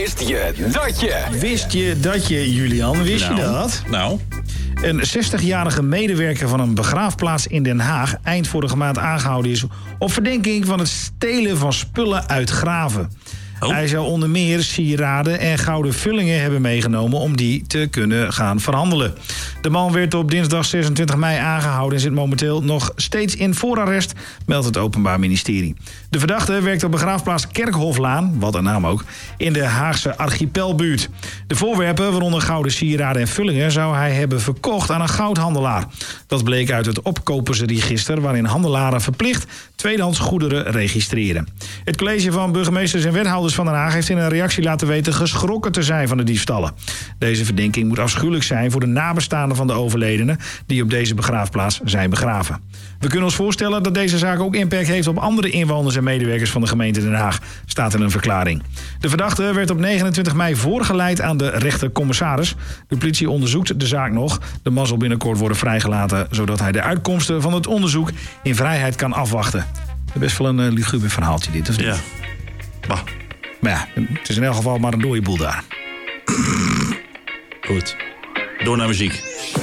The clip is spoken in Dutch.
Wist je dat je... Wist je dat je, Julian, wist je dat? Nou... Een 60-jarige medewerker van een begraafplaats in Den Haag... eind vorige maand aangehouden is op verdenking van het stelen van spullen uit graven. Oh. Hij zou onder meer sieraden en gouden vullingen hebben meegenomen... om die te kunnen gaan verhandelen. De man werd op dinsdag 26 mei aangehouden... en zit momenteel nog steeds in voorarrest, meldt het Openbaar Ministerie. De verdachte werkt op begraafplaats Kerkhoflaan, wat een naam ook... in de Haagse Archipelbuurt. De voorwerpen, waaronder gouden sieraden en vullingen... zou hij hebben verkocht aan een goudhandelaar. Dat bleek uit het opkopersregister... waarin handelaren verplicht tweedehands goederen registreren. Het college van burgemeesters en wethouders van Den Haag heeft in een reactie laten weten geschrokken te zijn van de diefstallen. Deze verdenking moet afschuwelijk zijn voor de nabestaanden van de overledenen die op deze begraafplaats zijn begraven. We kunnen ons voorstellen dat deze zaak ook impact heeft op andere inwoners en medewerkers van de gemeente Den Haag, staat in een verklaring. De verdachte werd op 29 mei voorgeleid aan de rechtercommissaris. De politie onderzoekt de zaak nog. De man zal binnenkort worden vrijgelaten, zodat hij de uitkomsten van het onderzoek in vrijheid kan afwachten. Best wel een luguber verhaaltje dit, of niet? Ja. Bah. Maar ja, het is in elk geval maar een dode boel daar. Goed. Door naar muziek.